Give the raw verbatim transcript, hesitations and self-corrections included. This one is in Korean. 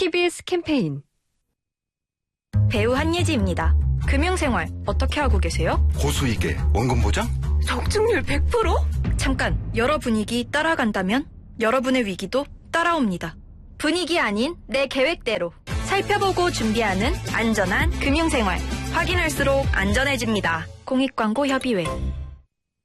티비에스 캠페인. 배우 한예지입니다. 금융생활 어떻게 하고 계세요? 고수익에 원금 보장? 적중률 백 퍼센트? 잠깐, 여러 분위기 따라간다면 여러분의 위기도 따라옵니다. 분위기 아닌 내 계획대로 살펴보고 준비하는 안전한 금융생활. 확인할수록 안전해집니다. 공익광고협의회.